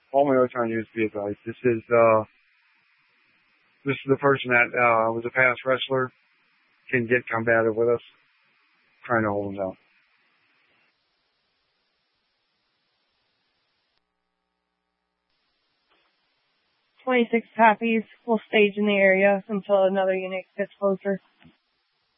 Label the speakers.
Speaker 1: all my overtime needs to be advised. This is the person that was a past wrestler, can get combative with us, trying to hold him down.
Speaker 2: 26 copies will stage in the area until another unit gets closer.